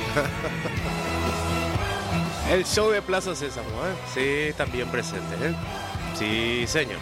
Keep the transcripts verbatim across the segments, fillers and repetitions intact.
El show de Plaza Sésamo, ¿eh? Sí, también presente, ¿eh? Sí, señor.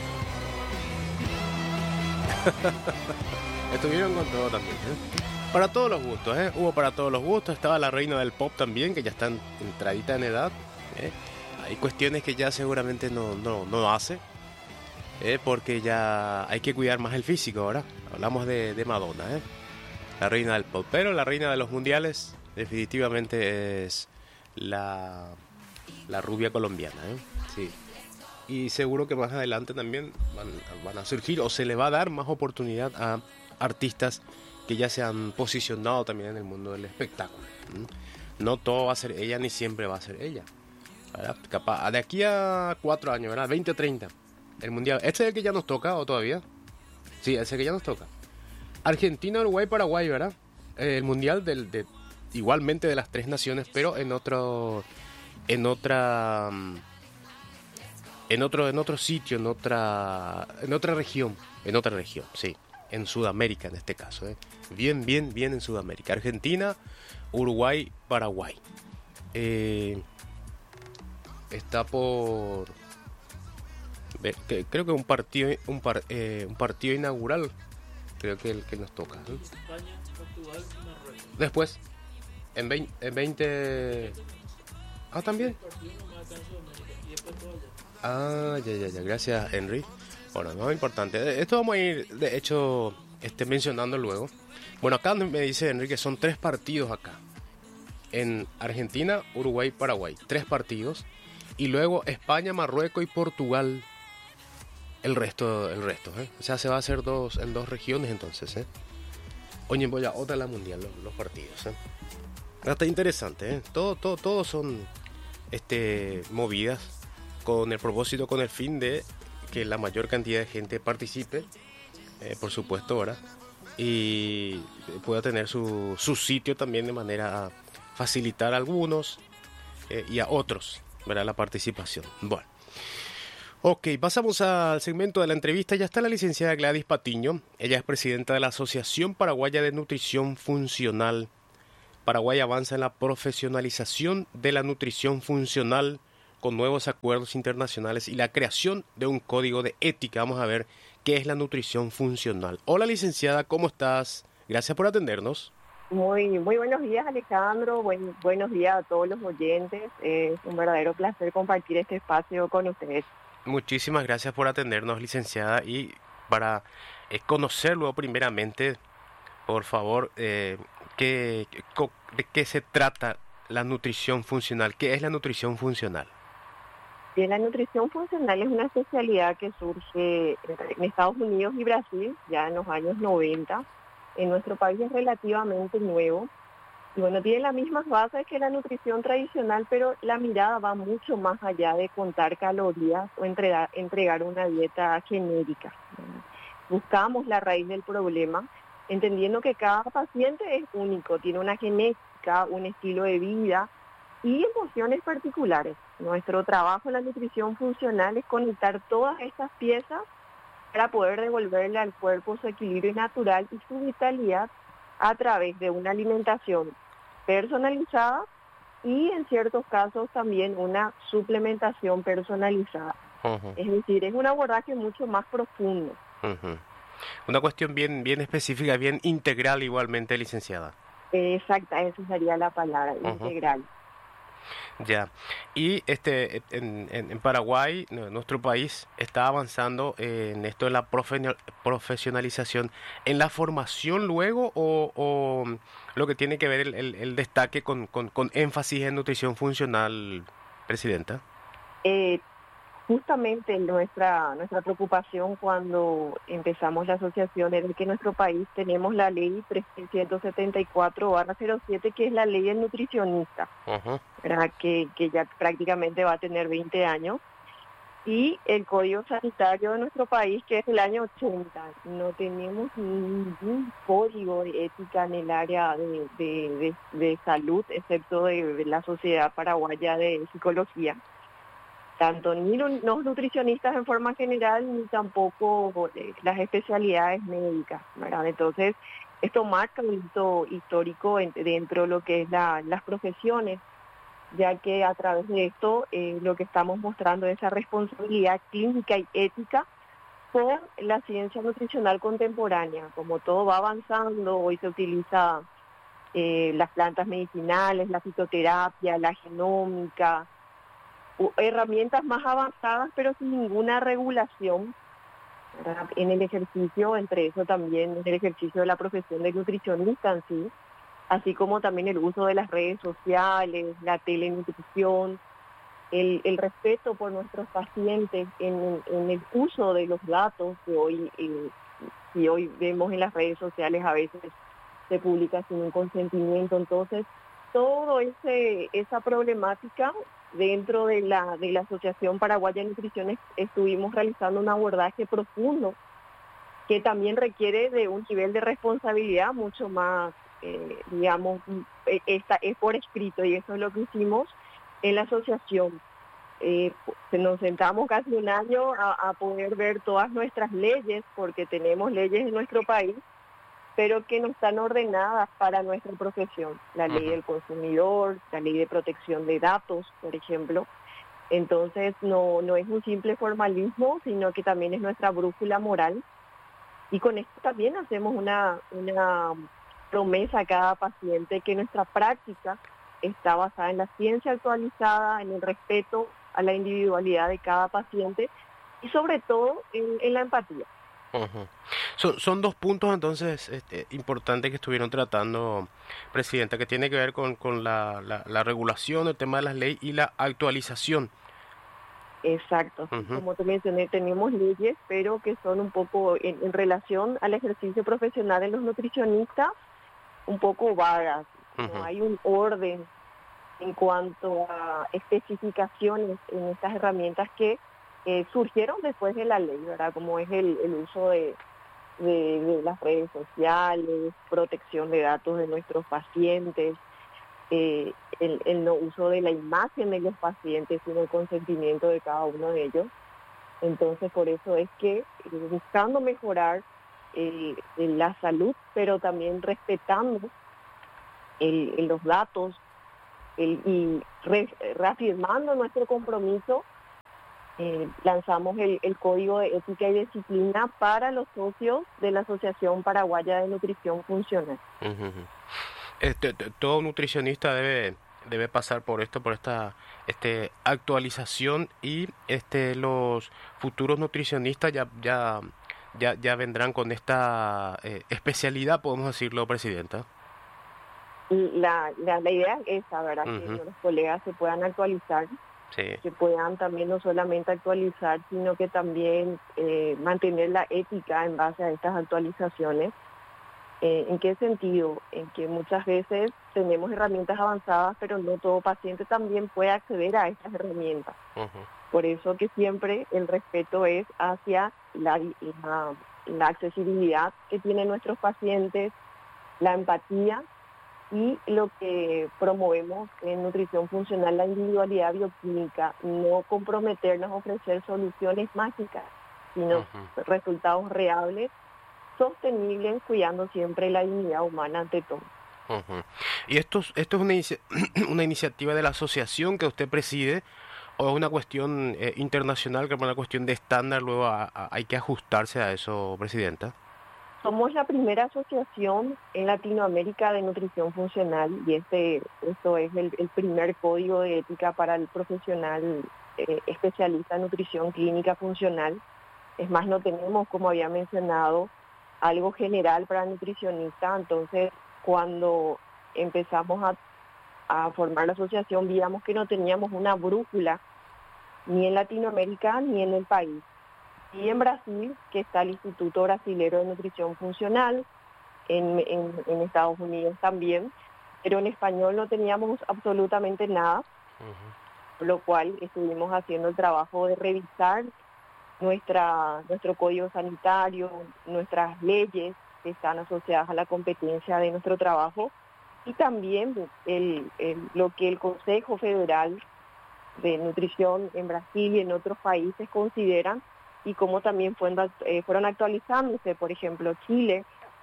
Estuvieron con todo también, ¿eh? Para todos los gustos, ¿eh? Hubo para todos los gustos. Estaba la reina del pop también, que ya está entradita en edad, ¿eh? Hay cuestiones que ya seguramente no, no, no hace, ¿eh? Porque ya hay que cuidar más el físico ahora. Hablamos de, de Madonna, ¿eh? La reina del pop. Pero la reina de los mundiales definitivamente es la, la rubia colombiana, ¿eh? Sí. Y seguro que más adelante también van, van a surgir o se le va a dar más oportunidad a artistas que ya se han posicionado también en el mundo del espectáculo. ¿Mm? No todo va a ser ella ni siempre va a ser ella, ¿verdad? Capaz, de aquí a cuatro años, ¿verdad? veinte o treinta, el mundial. ¿Este es el que ya nos toca o todavía? Sí, ese que ya nos toca. Argentina, Uruguay, Paraguay, ¿verdad? Eh, el mundial del, de, igualmente de las tres naciones, pero en otro, en otra, en otro, en otro sitio, en otra, en otra región, en otra región, sí, en Sudamérica en este caso, ¿eh? Bien, bien, bien en Sudamérica. Argentina, Uruguay, Paraguay. Eh, está por, creo que un partido, un, par, eh, un partido inaugural. Creo que el que nos toca, ¿eh? España, Portugal y Marruecos. Después, en veinte... En veinte... Ah, también. Ah, ya, ya, ya. Gracias, Henry. Bueno, no es importante. Esto vamos a ir, de hecho, este, mencionando luego. Bueno, acá me dice Henry que son tres partidos acá. En Argentina, Uruguay, Paraguay. Tres partidos. Y luego España, Marruecos y Portugal. El resto, el resto, ¿eh? O sea, se va a hacer dos, en dos regiones entonces, ¿eh? Oye, voy a otra la mundial, los, los partidos, ¿eh? Está interesante, ¿eh? Todo, todo, todos son este, movidas con el propósito, con el fin de que la mayor cantidad de gente participe, eh, por supuesto, ¿verdad? Y pueda tener su, su sitio también de manera a facilitar a algunos eh, y a otros, ¿verdad? La participación. Bueno. Ok, pasamos al segmento de la entrevista. Ya está la licenciada Gladys Patiño. Ella es presidenta de la Asociación Paraguaya de Nutrición Funcional. Paraguay avanza en la profesionalización de la nutrición funcional con nuevos acuerdos internacionales y la creación de un código de ética. Vamos a ver qué es la nutrición funcional. Hola, licenciada, ¿cómo estás? Gracias por atendernos. Muy, muy buenos días, Alejandro. Buen, buenos días a todos los oyentes. Es un verdadero placer compartir este espacio con ustedes. Muchísimas gracias por atendernos, licenciada, y para eh, conocerlo primeramente, por favor, eh, ¿qué, ¿de qué se trata la nutrición funcional? ¿Qué es la nutrición funcional? Bien, la nutrición funcional es una especialidad que surge en Estados Unidos y Brasil ya en los años noventa. En nuestro país es relativamente nuevo. Y bueno, tiene las mismas bases que la nutrición tradicional, pero la mirada va mucho más allá de contar calorías o entregar, entregar una dieta genérica. Buscamos la raíz del problema, entendiendo que cada paciente es único, tiene una genética, un estilo de vida y emociones particulares. Nuestro trabajo en la nutrición funcional es conectar todas estas piezas para poder devolverle al cuerpo su equilibrio natural y su vitalidad a través de una alimentación personalizada y en ciertos casos también una suplementación personalizada. Uh-huh. Es decir, es un abordaje mucho más profundo. Uh-huh. Una cuestión bien, bien específica, bien integral igualmente, licenciada. Exacta, esa sería la palabra, uh-huh. Integral. Ya, y este en, en, en Paraguay, nuestro país, está avanzando en esto de la profe- profesionalización, en la formación luego o, o lo que tiene que ver el, el, el destaque con, con, con énfasis en nutrición funcional, presidenta. Eh, justamente nuestra nuestra preocupación cuando empezamos la asociación es que en nuestro país tenemos la ley trescientos setenta y cuatro barra cero siete, que es la ley del nutricionista, uh-huh. ¿verdad? Que, que ya prácticamente va a tener veinte años, y el Código Sanitario de nuestro país, que es del año ochenta. No tenemos ningún código de ética en el área de, de, de, de salud, excepto de, de la Sociedad Paraguaya de Psicología. Tanto ni los nutricionistas en forma general, ni tampoco las especialidades médicas, ¿verdad? Entonces, Esto marca un hito histórico en, dentro de lo que es la, las profesiones, ya que a través de esto eh, lo que estamos mostrando es esa responsabilidad clínica y ética por la ciencia nutricional contemporánea. Como todo va avanzando, hoy se utiliza eh, las plantas medicinales, la fitoterapia, la genómica, herramientas más avanzadas, pero sin ninguna regulación, ¿verdad?, en el ejercicio, entre eso también en el ejercicio de la profesión de nutricionista en sí, así como también el uso de las redes sociales, la telenutrición, el, el respeto por nuestros pacientes en, en el uso de los datos que hoy, eh, que hoy vemos en las redes sociales, a veces se publica sin un consentimiento. Entonces, todo ese esa problemática dentro de la de la Asociación Paraguaya de Nutrición est- estuvimos realizando un abordaje profundo que también requiere de un nivel de responsabilidad mucho más, eh, digamos, eh, esta, es por escrito, y eso es lo que hicimos en la asociación. Eh, nos sentamos casi un año a, a poder ver todas nuestras leyes, porque tenemos leyes en nuestro país, pero que no están ordenadas para nuestra profesión. La ley del consumidor, la ley de protección de datos, por ejemplo. Entonces, no, no es un simple formalismo, sino que también es nuestra brújula moral. Y con esto también hacemos una, una promesa a cada paciente, que nuestra práctica está basada en la ciencia actualizada, en el respeto a la individualidad de cada paciente y sobre todo en, en la empatía. Ujú. Son, son dos puntos entonces este, importantes que estuvieron tratando, Presidenta, que tiene que ver con, con la, la, la regulación, el tema de las leyes y la actualización. Exacto. Ujú. Como te mencioné, tenemos leyes, pero que son un poco en, en relación al ejercicio profesional de los nutricionistas, un poco vagas. Ujú. No hay un orden en cuanto a especificaciones en estas herramientas que eh, surgieron después de la ley, ¿verdad? Como es el, el uso de, de, de las redes sociales, protección de datos de nuestros pacientes, eh, el, el no uso de la imagen de los pacientes, sino el consentimiento de cada uno de ellos. Entonces, por eso es que eh, buscando mejorar eh, la salud, pero también respetando el, el, los datos el, y re, reafirmando nuestro compromiso, eh, lanzamos el, el Código de Ética y Disciplina para los socios de la Asociación Paraguaya de Nutrición Funcional. Ujú, ujú. Este, t- todo nutricionista debe debe pasar por esto, por esta este actualización, y este los futuros nutricionistas ya ya ya ya vendrán con esta eh, especialidad, podemos decirlo, Presidenta. La, la, la idea es esa, ¿verdad? Que Ujú. los colegas se puedan actualizar, Sí. que puedan también no solamente actualizar, sino que también eh, mantener la ética en base a estas actualizaciones. Eh, ¿En qué sentido? En que muchas veces tenemos herramientas avanzadas, pero no todo paciente también puede acceder a estas herramientas. Ujú. Por eso que siempre el respeto es hacia la, la, la accesibilidad que tienen nuestros pacientes, la empatía, y lo que promovemos en nutrición funcional, la individualidad bioquímica, no comprometernos a ofrecer soluciones mágicas, sino Ujú. resultados reales, sostenibles, cuidando siempre la dignidad humana ante todo. Ujú. ¿Y esto, es- esto es una, inicia- una iniciativa de la asociación que usted preside, o es una cuestión eh, internacional, que es una cuestión de estándar, luego a- a- hay que ajustarse a eso, Presidenta? Somos la primera asociación en Latinoamérica de nutrición funcional, y este esto es el, el primer código de ética para el profesional eh, especialista en nutrición clínica funcional. Es más, no tenemos, como había mencionado, algo general para nutricionista. Entonces, cuando empezamos a, a formar la asociación, vimos que no teníamos una brújula ni en Latinoamérica ni en el país. Y en Brasil, que está el Instituto Brasilero de Nutrición Funcional, en, en, en Estados Unidos también, pero en español no teníamos absolutamente nada, Ujú. por lo cual estuvimos haciendo el trabajo de revisar nuestra nuestro código sanitario, nuestras leyes que están asociadas a la competencia de nuestro trabajo, y también el, el, lo que el Consejo Federal de Nutrición en Brasil y en otros países consideran, y cómo también fueron, eh, fueron actualizándose. Por ejemplo, Chile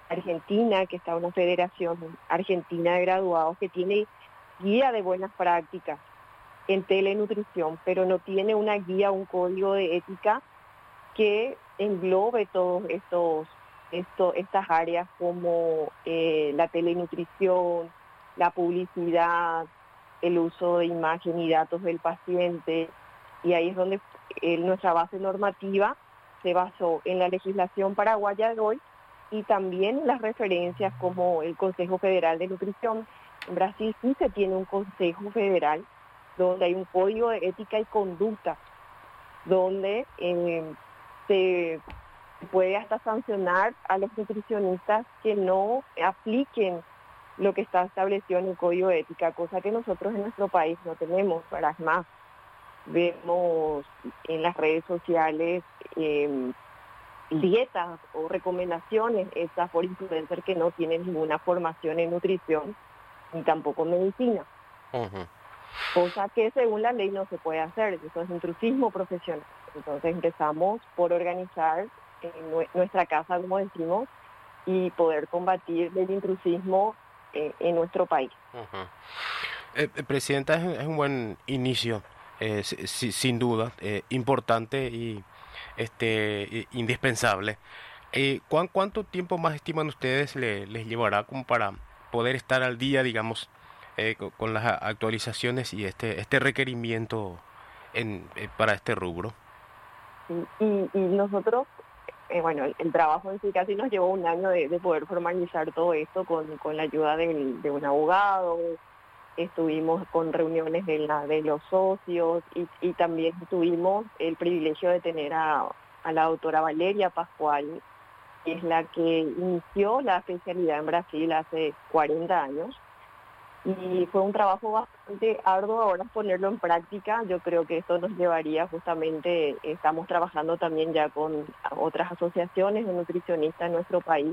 Argentina, que está una federación argentina de graduados que tiene guía de buenas prácticas en telenutrición, pero no tiene una guía, un código de ética que englobe todos estos, estos estas áreas como eh, la telenutrición, la publicidad, el uso de imagen y datos del paciente, y ahí es donde eh, nuestra base normativa se basó en la legislación paraguaya de hoy y también en las referencias como el Consejo Federal de Nutrición. En Brasil sí se tiene un Consejo Federal donde hay un código de ética y conducta, donde eh, se puede hasta sancionar a los nutricionistas que no apliquen lo que está establecido en el código de ética, cosa que nosotros en nuestro país no tenemos. Para más, vemos en las redes sociales eh, dietas o recomendaciones hechas por influencers que no tienen ninguna formación en nutrición ni tampoco en medicina. Uh-huh. Cosa que según la ley no se puede hacer, eso es intrusismo profesional. Entonces empezamos por organizar en nuestra casa, como decimos, y poder combatir el intrusismo eh, en nuestro país. Uh-huh. eh, Presidenta, es, es un buen inicio, eh, si, sin duda, eh, importante y este indispensable. Eh, ¿cuán, ¿Cuánto tiempo más estiman ustedes le, les llevará como para poder estar al día, digamos, eh, con, con las actualizaciones y este este requerimiento en, eh, para este rubro? Y, y, y nosotros, eh, bueno, el, el trabajo en sí casi nos llevó un año de, de poder formalizar todo esto con, con la ayuda de, de un abogado. Estuvimos con reuniones de, la, de los socios y, y también tuvimos el privilegio de tener a, a la doctora Valeria Pascual, que es la que inició la especialidad en Brasil hace cuarenta años. Y fue un trabajo bastante arduo ahora ponerlo en práctica. Yo creo que esto nos llevaría justamente, estamos trabajando también ya con otras asociaciones de nutricionistas en nuestro país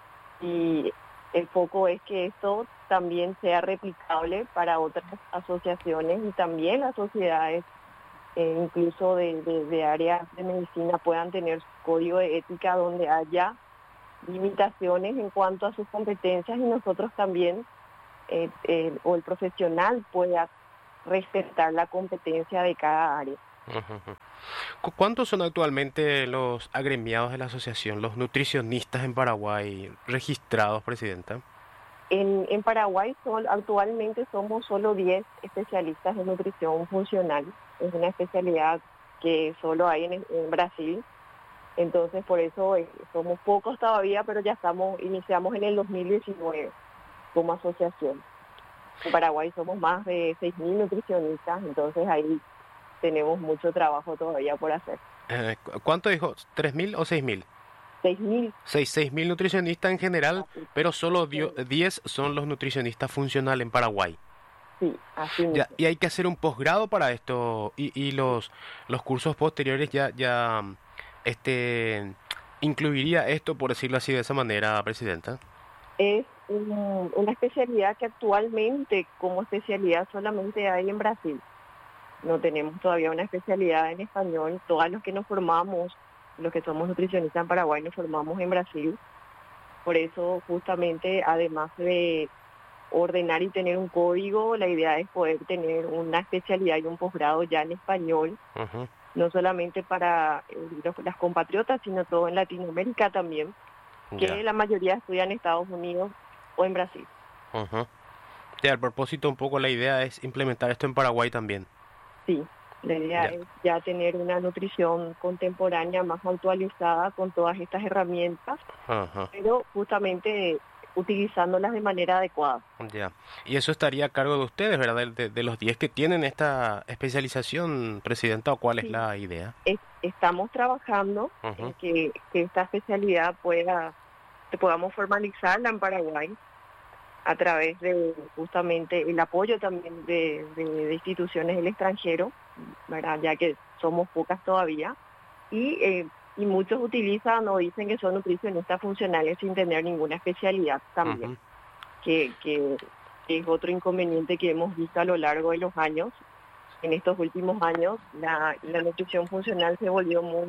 y el foco es que esto también sea replicable para otras asociaciones y también las sociedades, eh, incluso de, de, de áreas de medicina, puedan tener su código de ética donde haya limitaciones en cuanto a sus competencias y nosotros también, eh, eh, o el profesional pueda respetar la competencia de cada área. Uh-huh. ¿Cuántos son actualmente los agremiados de la asociación, los nutricionistas en Paraguay registrados, Presidenta? En, en Paraguay son, actualmente somos solo diez especialistas en nutrición funcional. Es una especialidad que solo hay en, en Brasil. Entonces, por eso eh, somos pocos todavía, pero ya estamos iniciamos en el dos mil diecinueve como asociación. En Paraguay somos más de seis mil nutricionistas, entonces ahí tenemos mucho trabajo todavía por hacer. Eh, ¿Cuánto dijo? ¿tres mil o seis mil? seis mil. seis mil nutricionistas en general, así, pero solo diez son los nutricionistas funcionales en Paraguay. Sí, así mismo. Ya, y hay que hacer un posgrado para esto, y, y los los cursos posteriores ya ya este incluiría esto, por decirlo así de esa manera, Presidenta. Es un, una especialidad que actualmente como especialidad solamente hay en Brasil. No tenemos todavía una especialidad en español. Todos los que nos formamos, los que somos nutricionistas en Paraguay, nos formamos en Brasil. Por eso, justamente, además de ordenar y tener un código, la idea es poder tener una especialidad y un posgrado ya en español, uh-huh. no solamente para los, las compatriotas, sino todo en Latinoamérica también, que yeah. la mayoría estudian en Estados Unidos o en Brasil. Uh-huh. Ya, al propósito, un poco la idea es implementar esto en Paraguay también. Sí, la idea yeah. es ya tener una nutrición contemporánea más actualizada con todas estas herramientas, uh-huh. pero justamente utilizándolas de manera adecuada. Ya, yeah. Y eso estaría a cargo de ustedes, ¿verdad? De, de los diez que tienen esta especialización, Presidenta, ¿o cuál sí. es la idea? Es, estamos trabajando uh-huh. en que, que esta especialidad pueda, que podamos formalizarla en Paraguay a través de justamente el apoyo también de, de, de instituciones del extranjero, ¿verdad? Ya que somos pocas todavía, y eh, y muchos utilizan o dicen que son nutricionistas funcionales sin tener ninguna especialidad también, uh-huh. que, que, que es otro inconveniente que hemos visto a lo largo de los años. En estos últimos años la, la nutrición funcional se volvió muy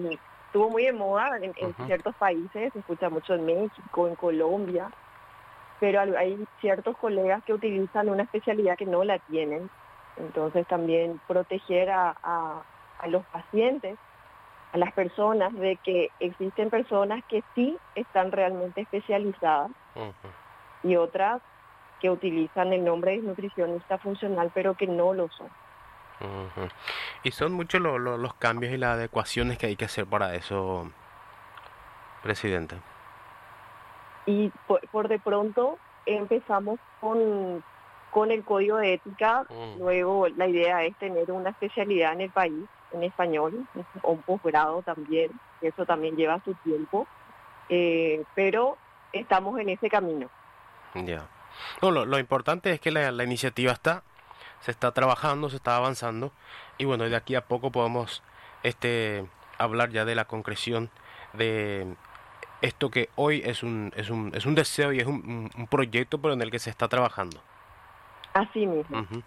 estuvo muy de moda en, en Ujú. ciertos países, se escucha mucho en México, en Colombia, pero hay hay ciertos colegas que utilizan una especialidad que no la tienen. Entonces también proteger a, a, a los pacientes, a las personas, de que existen personas que sí están realmente especializadas Ujú. y otras que utilizan el nombre de nutricionista funcional, pero que no lo son. Ujú. Y son muchos lo- lo- los cambios y las adecuaciones que hay que hacer para eso, presidente. Y por, por de pronto empezamos con, con el código de ética, Mm. luego la idea es tener una especialidad en el país, en español, o un posgrado también, eso también lleva su tiempo, eh, pero estamos en ese camino. Ya. No, lo, lo importante es que la, la iniciativa está, se está trabajando, se está avanzando y bueno, de aquí a poco podemos este hablar ya de la concreción de esto que hoy es un es un es un deseo y es un, un- un proyecto pero en el que se está trabajando. Así mismo. Ujú.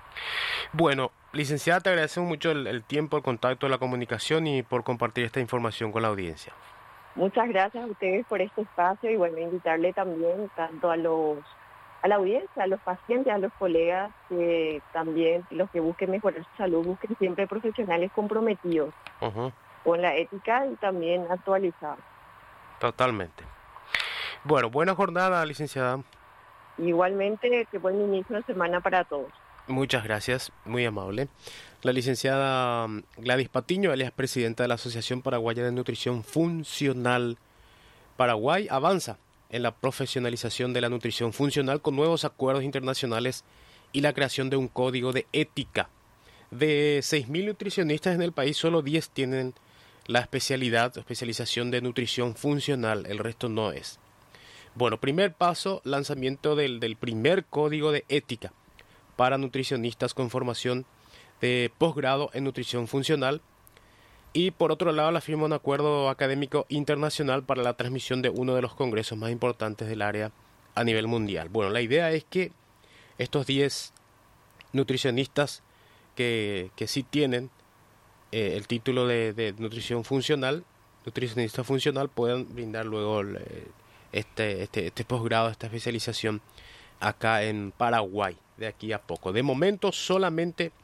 Bueno, licenciada, te agradecemos mucho el, el tiempo, el contacto, la comunicación y por compartir esta información con la audiencia. Muchas gracias a ustedes por este espacio y bueno, invitarle también tanto a los a la audiencia, a los pacientes, a los colegas, que también los que busquen mejorar su salud, busquen siempre profesionales comprometidos Ujú. con la ética y también actualizados. Totalmente. Bueno, buena jornada, licenciada. Igualmente, que buen inicio de semana para todos. Muchas gracias, muy amable. La licenciada mm, Gladys Patiño, ella es presidenta de la Asociación Paraguaya de Nutrición Funcional. Paraguay avanza en la profesionalización de la nutrición funcional con nuevos acuerdos internacionales y la creación de un código de ética. De seis mil nutricionistas en el país, solo diez tienen la especialidad, especialización de nutrición funcional, el resto no es. Bueno, primer paso, lanzamiento del, del primer código de ética para nutricionistas con formación de posgrado en nutrición funcional. Y por otro lado, la firma un acuerdo académico internacional para la transmisión de uno de los congresos más importantes del área a nivel mundial. Bueno, la idea es que estos diez nutricionistas que, que sí tienen eh, el título de, de nutrición funcional, nutricionista funcional, puedan brindar luego el, eh, este, este, este posgrado, esta especialización acá en Paraguay, de aquí a poco. De momento solamente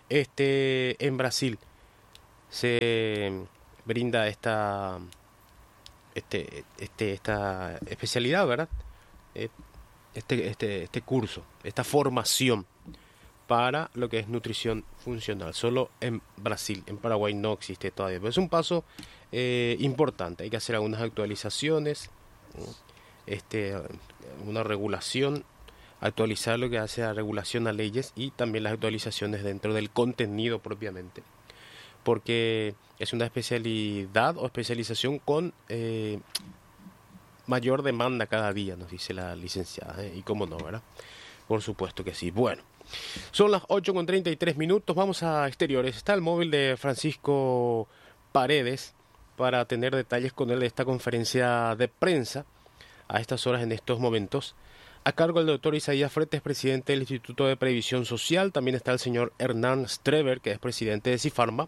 este, en Brasil se brinda esta este, este esta especialidad, ¿verdad? Eh, Este, este, este curso, esta formación para lo que es nutrición funcional. Solo en Brasil, en Paraguay no existe todavía. Pero es un paso eh, importante. Hay que hacer algunas actualizaciones, este, una regulación, actualizar lo que hace a regulación a leyes y también las actualizaciones dentro del contenido propiamente. Porque es una especialidad o especialización con eh, mayor demanda cada día, nos dice la licenciada, ¿eh? Y cómo no, ¿verdad? Por supuesto que sí. Bueno, son las ocho con treinta y tres minutos, vamos a exteriores. Está el móvil de Francisco Paredes para tener detalles con él de esta conferencia de prensa a estas horas en estos momentos. A cargo del doctor Isaías Fretes, presidente del Instituto de Previsión Social. También está el señor Hernán Streber, que es presidente de Cifarma.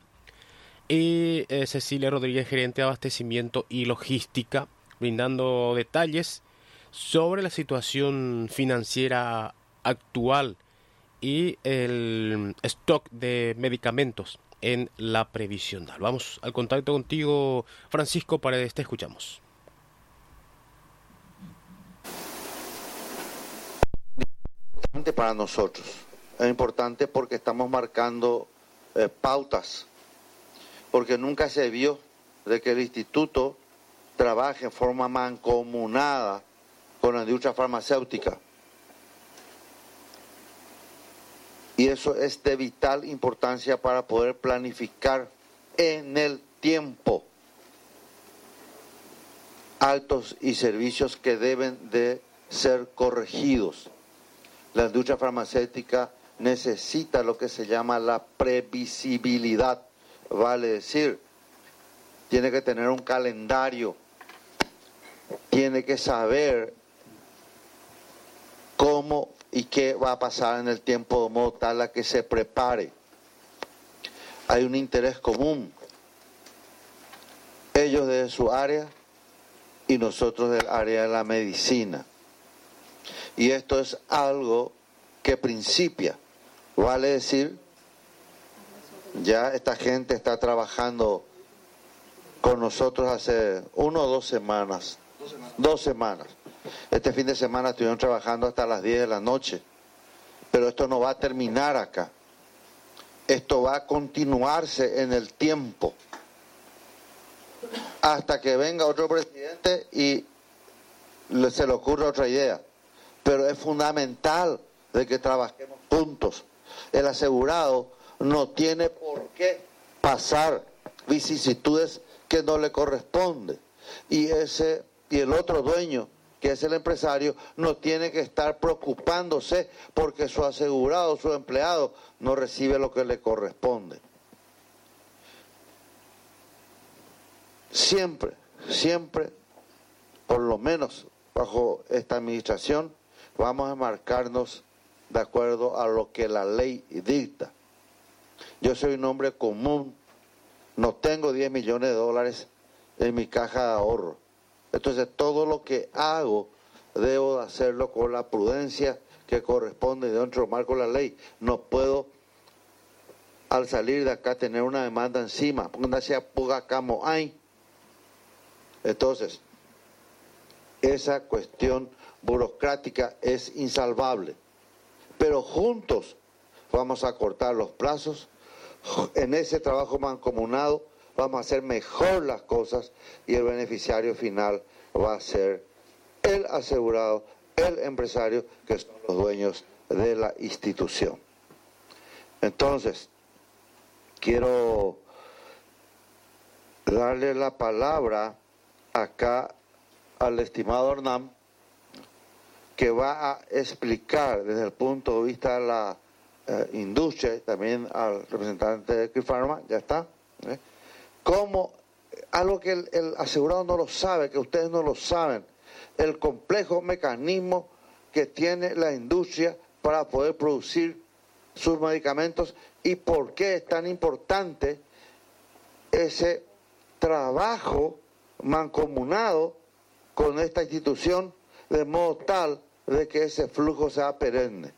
Y eh, Cecilia Rodríguez, gerente de abastecimiento y logística, brindando detalles sobre la situación financiera actual y el stock de medicamentos en la previsional. Vamos al contacto contigo, Francisco Paredes, te escuchamos. Importante para nosotros. Es importante porque estamos marcando eh, pautas, porque nunca se vio de que el instituto trabaje en forma mancomunada con la industria farmacéutica. Y eso es de vital importancia para poder planificar en el tiempo actos y servicios que deben de ser corregidos. La industria farmacéutica necesita lo que se llama la previsibilidad, vale decir, tiene que tener un calendario, tiene que saber cómo y qué va a pasar en el tiempo de modo tal a que se prepare. Hay un interés común. ellos de su área y nosotros del área de la medicina. Y esto es algo que principia, vale decir, ya esta gente está trabajando con nosotros hace una o dos semanas, dos semanas, dos semanas. Este fin de semana estuvieron trabajando hasta las diez de la noche, pero esto no va a terminar acá. Esto va a continuarse en el tiempo hasta que venga otro presidente y se le ocurra otra idea. Pero es fundamental de que trabajemos juntos. El asegurado no tiene por qué pasar vicisitudes que no le corresponde. Y ese y el otro dueño, que es el empresario, no tiene que estar preocupándose porque su asegurado, su empleado, no recibe lo que le corresponde. Siempre, siempre, por lo menos bajo esta administración, vamos a marcarnos de acuerdo a lo que la ley dicta. Yo soy un hombre común, no tengo diez millones de dólares en mi caja de ahorro. Entonces todo lo que hago debo de hacerlo con la prudencia que corresponde dentro del marco de la ley. No puedo al salir de acá tener una demanda encima. Entonces, esa cuestión burocrática es insalvable. Pero juntos vamos a cortar los plazos. En ese trabajo mancomunado vamos a hacer mejor las cosas y el beneficiario final va a ser el asegurado, el empresario, que son los dueños de la institución. Entonces, quiero darle la palabra acá al estimado Hernán, que va a explicar desde el punto de vista de la eh, industria, también al representante de Crifarma, ya está, ¿eh? Cómo, algo que el, el asegurado no lo sabe, que ustedes no lo saben, el complejo mecanismo que tiene la industria para poder producir sus medicamentos y por qué es tan importante ese trabajo mancomunado con esta institución, de modo tal de que ese flujo sea perenne.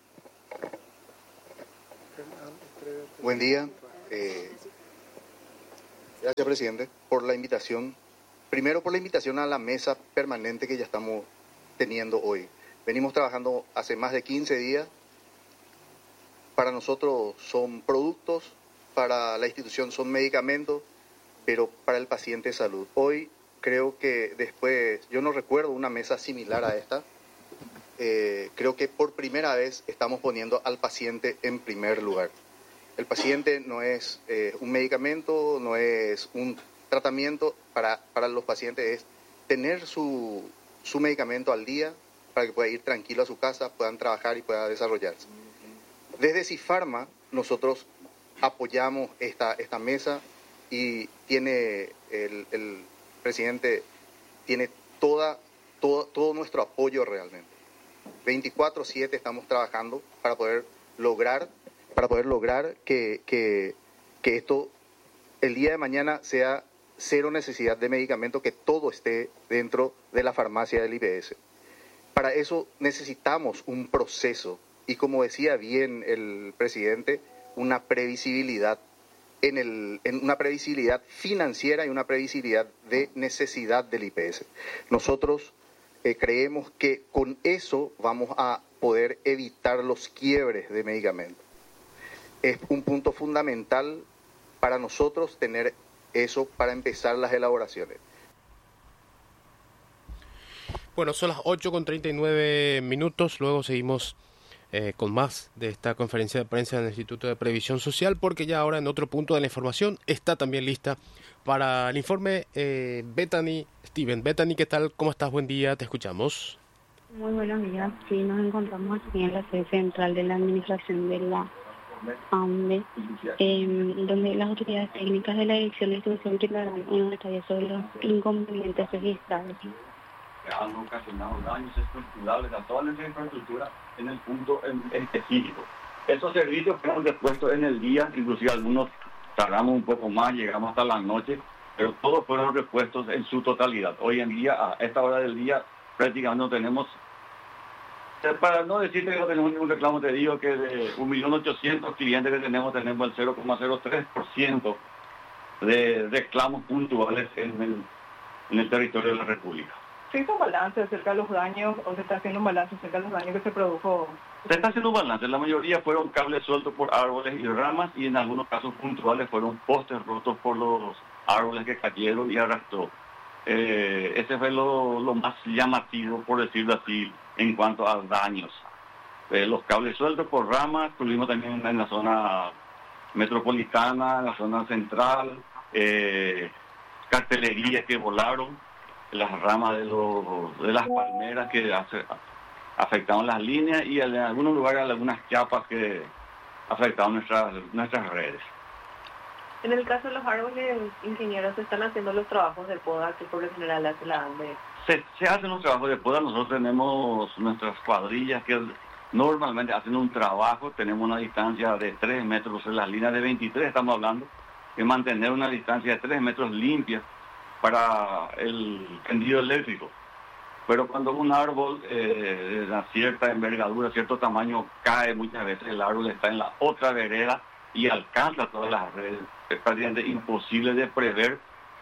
Buen día. Eh, gracias, presidente, por la invitación. Primero, por la invitación a la mesa permanente que ya estamos teniendo hoy. Venimos trabajando hace más de quince días. Para nosotros son productos, para la institución son medicamentos, pero para el paciente es salud. Hoy creo que después, yo no recuerdo una mesa similar a esta. Eh, creo que por primera vez estamos poniendo al paciente en primer lugar. El paciente no es eh, un medicamento, no es un tratamiento. Para, para los pacientes es tener su, su medicamento al día para que pueda ir tranquilo a su casa, puedan trabajar y pueda desarrollarse. Desde Cifarma nosotros apoyamos esta, esta mesa y tiene el, el presidente tiene toda, todo, todo nuestro apoyo realmente. veinticuatro siete estamos trabajando para poder lograr para poder lograr que, que, que esto el día de mañana sea cero necesidad de medicamento, que todo esté dentro de la farmacia del I P S. Para eso necesitamos un proceso y, como decía bien el presidente, una previsibilidad en, el, en una previsibilidad financiera y una previsibilidad de necesidad del I P S. Nosotros eh, creemos que con eso vamos a poder evitar los quiebres de medicamentos. Es un punto fundamental para nosotros tener eso para empezar las elaboraciones. Bueno, son las ocho con treinta y nueve minutos. Luego seguimos eh, con más de esta conferencia de prensa del Instituto de Previsión Social, porque ya ahora en otro punto de la información está también lista para el informe eh, Bethany Steven. Bethany, ¿qué tal? ¿Cómo estás? Buen día, te escuchamos. Muy buenos días. Sí, nos encontramos aquí en la sede central de la administración de la A M B E, eh, donde las autoridades técnicas de la Dirección de Distribución brindarán unos detalles sobre los inconvenientes registrados. Que han ocasionado daños estructurales a toda nuestra infraestructura en el punto en específico. Esos servicios fueron depuestos en el día, inclusive algunos tardamos un poco más, llegamos hasta la noche, pero todos fueron repuestos en su totalidad. Hoy en día, a esta hora del día, prácticamente no tenemos, para no decirte que no tenemos ningún reclamo, te digo que de un millón ochocientos clientes que tenemos, tenemos el cero coma cero tres por ciento de reclamos puntuales en el, en el territorio de la República. ¿Se hizo un balance acerca de los daños o se está haciendo un balance acerca de los daños que se produjo? Se está haciendo un balance. La mayoría fueron cables sueltos por árboles y ramas y en algunos casos puntuales fueron postes rotos por los árboles que cayeron y arrastró. Eh, ese fue lo, lo más llamativo, por decirlo así, en cuanto a daños. Eh, los cables sueltos por ramas, tuvimos también en la zona metropolitana, en la zona central, eh, cartelerías que volaron, las ramas de, los, de las palmeras que hace, afectaron las líneas y en algunos lugares algunas chapas que afectaron nuestras, nuestras redes. En el caso de los árboles, ingenieros, se están haciendo los trabajos de poda que por lo general hace la ANDE. Se, se hacen los trabajos de poda. Nosotros tenemos nuestras cuadrillas que normalmente hacen un trabajo. Tenemos una distancia de tres metros en las líneas de veintitrés, estamos hablando, de mantener una distancia de tres metros limpia para el tendido eléctrico. Pero cuando un árbol eh, de cierta envergadura, cierto tamaño, cae muchas veces, el árbol está en la otra vereda y alcanza todas las redes. Es prácticamente imposible de prever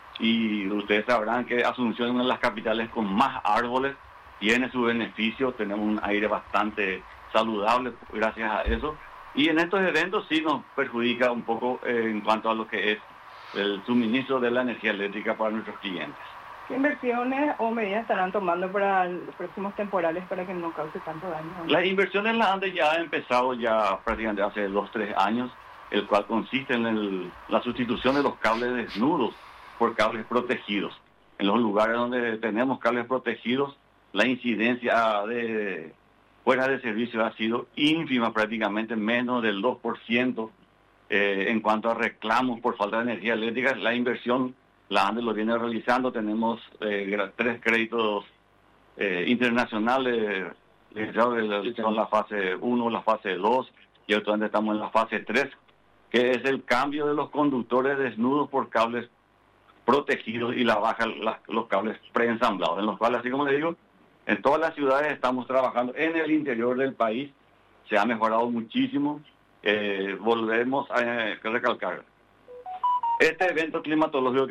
y ustedes sabrán que Asunción es una de las capitales con más árboles, tiene su beneficio, tenemos un aire bastante saludable gracias a eso. Y en estos eventos sí nos perjudica un poco eh, en cuanto a lo que es el suministro de la energía eléctrica para nuestros clientes. ¿Qué inversiones o medidas estarán tomando para los próximos temporales para que no cause tanto daño? La inversión en la ANDE ya ha empezado ya prácticamente hace dos, tres años, el cual consiste en el, la sustitución de los cables desnudos por cables protegidos. En los lugares donde tenemos cables protegidos, la incidencia de fuera de servicio ha sido ínfima, prácticamente menos del dos por ciento. Eh, en cuanto a reclamos por falta de energía eléctrica, la inversión, la ANDE lo viene realizando. Tenemos eh, tres créditos eh, internacionales, eh, son la fase uno, la fase dos, y actualmente estamos en la fase tres, que es el cambio de los conductores desnudos por cables protegidos y la baja la, los cables preensamblados, en los cuales, así como le digo, en todas las ciudades estamos trabajando. En el interior del país se ha mejorado muchísimo. Eh, volvemos a eh, recalcar, este evento climatológico que